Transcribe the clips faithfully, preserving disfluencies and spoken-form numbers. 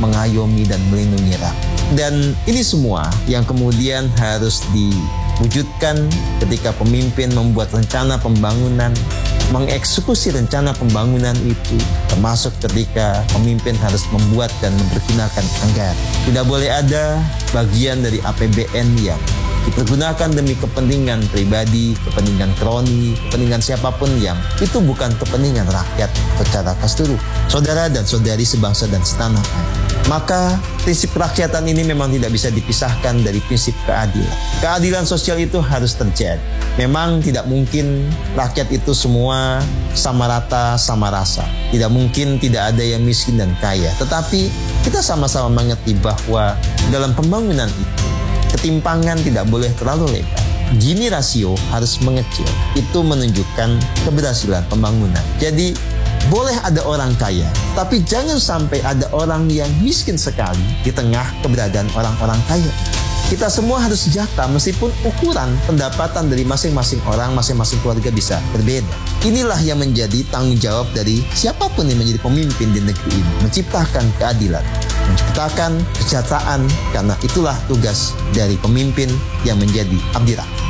mengayomi dan melindungi rakyat. Dan ini semua yang kemudian harus diwujudkan ketika pemimpin membuat rencana pembangunan, mengeksekusi rencana pembangunan itu, termasuk ketika pemimpin harus membuat dan mempergunakan anggaran. Tidak boleh ada bagian dari A P B N yang dipergunakan demi kepentingan pribadi, kepentingan kroni, kepentingan siapapun yang itu bukan kepentingan rakyat secara keseluruhan. Saudara dan saudari sebangsa dan setanah air. Maka prinsip kerakyatan ini memang tidak bisa dipisahkan dari prinsip keadilan. Keadilan sosial itu harus terjadi. Memang tidak mungkin rakyat itu semua sama rata, sama rasa. Tidak mungkin tidak ada yang miskin dan kaya. Tetapi kita sama-sama mengerti bahwa dalam pembangunan itu, ketimpangan tidak boleh terlalu lebar. Gini rasio harus mengecil. Itu menunjukkan keberhasilan pembangunan. Jadi boleh ada orang kaya, tapi jangan sampai ada orang yang miskin sekali di tengah keberadaan orang-orang kaya. Kita semua harus sejahtera meskipun ukuran pendapatan dari masing-masing orang, masing-masing keluarga bisa berbeda. Inilah yang menjadi tanggung jawab dari siapapun yang menjadi pemimpin di negeri ini. Menciptakan keadilan, menciptakan kesejahteraan, karena itulah tugas dari pemimpin yang menjadi abdi rakyat.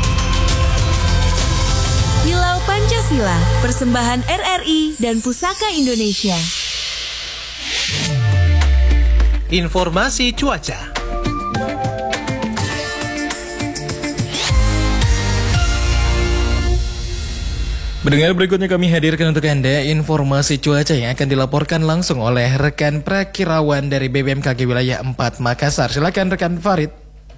Kilau Pancasila, persembahan R R I dan Pusaka Indonesia. Informasi cuaca. Pendengar, berikutnya kami hadirkan untuk Anda informasi cuaca yang akan dilaporkan langsung oleh rekan Prakirawan dari B B M K G Wilayah empat Makassar. Silakan rekan Farid.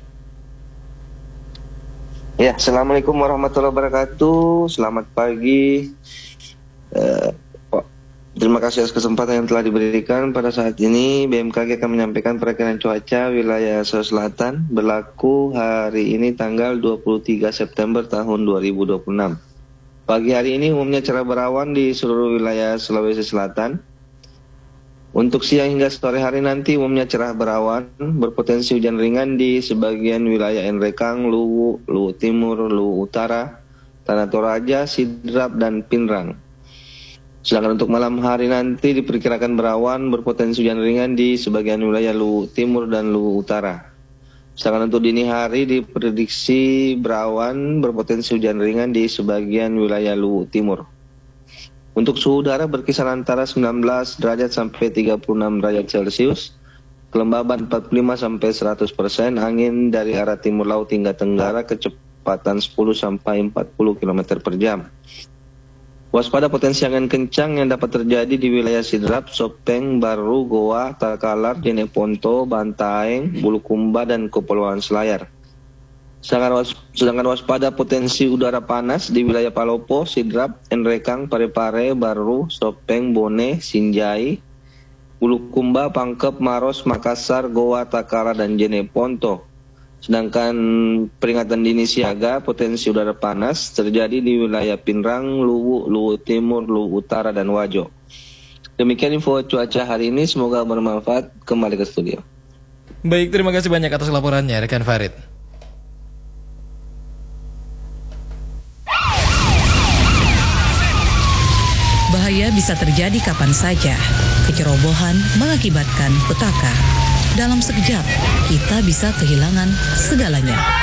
Ya, Assalamualaikum warahmatullahi wabarakatuh. Selamat pagi. Uh, terima kasih atas kesempatan yang telah diberikan. Pada saat ini B M K G akan menyampaikan perakiraan cuaca wilayah Sulawesi Selatan berlaku hari ini tanggal dua puluh tiga September tahun dua ribu dua puluh enam. Pagi hari ini umumnya cerah berawan di seluruh wilayah Sulawesi Selatan. Untuk siang hingga sore hari nanti umumnya cerah berawan, berpotensi hujan ringan di sebagian wilayah Enrekang, Luwu, Luwu Timur, Luwu Utara, Tanah Toraja, Sidrap, dan Pinrang. Sedangkan untuk malam hari nanti diperkirakan berawan, berpotensi hujan ringan di sebagian wilayah Luwu Timur dan Luwu Utara. Sedangkan untuk dini hari diprediksi berawan, berpotensi hujan ringan di sebagian wilayah Luwu Timur. Untuk suhu udara berkisar antara sembilan belas derajat sampai tiga puluh enam derajat Celcius, kelembaban empat puluh lima sampai seratus persen, angin dari arah timur laut hingga tenggara kecepatan sepuluh sampai empat puluh kilometer per jam. Waspada potensi angin kencang yang dapat terjadi di wilayah Sidrap, Sopeng, Baru, Goa, Takalar, Jeneponto, Bantaeng, Bulukumba, dan Kepulauan Selayar. Sedangkan, was, sedangkan waspada potensi udara panas di wilayah Palopo, Sidrap, Enrekang, Parepare, Baru, Sopeng, Bone, Sinjai, Bulukumba, Pangkep, Maros, Makassar, Goa, Takala, dan Jeneponto. Sedangkan peringatan dini siaga potensi udara panas terjadi di wilayah Pinrang, Luwu, Luwu Timur, Luwu Utara, dan Wajo. Demikian info cuaca hari ini, semoga bermanfaat. Kembali ke studio. Baik, terima kasih banyak atas laporannya rekan Farid. Bahaya bisa terjadi kapan saja. Kecerobohan mengakibatkan petaka. Dalam sekejap, kita bisa kehilangan segalanya.